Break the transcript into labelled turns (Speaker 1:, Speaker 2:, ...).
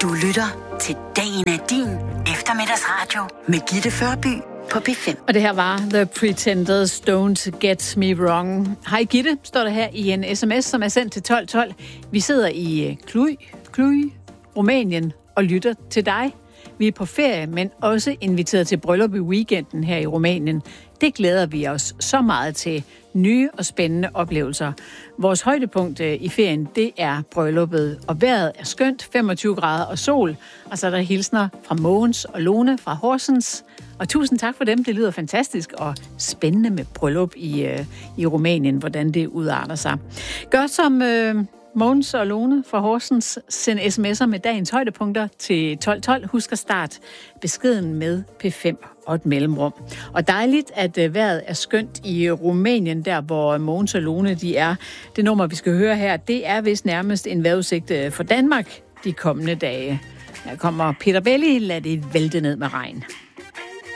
Speaker 1: Du lytter til Dagen er din eftermiddagsradio med Gitte Førby på P5.
Speaker 2: Og det her var The Pretenders, Don't Get Me Wrong. Hej Gitte, står der her i en sms, som er sendt til 1212. Vi sidder i Cluj, Rumænien og lytter til dig. Vi er på ferie, men også inviteret til bryllup i weekenden her i Rumænien. Det glæder vi os så meget til. Nye og spændende oplevelser. Vores højdepunkt i ferien, det er brylluppet. Og vejret er skønt, 25 grader og sol. Og så er der hilsner fra Mogens og Lone fra Horsens. Og tusind tak for dem. Det lyder fantastisk og spændende med bryllup i Rumænien, hvordan det udarter sig. Gør som Mogens og Lone fra Horsens. Send sms'er med dagens højdepunkter til 1212. Husk at starte beskeden med P5 og et mellemrum. Og dejligt, at vejret er skønt i Rumænien, der hvor Mogens og Lone de er. Det nummer, vi skal høre her, det er vist nærmest en vejrudsigt for Danmark de kommende dage. Her kommer Peter Belli, lad det vælte ned med regn.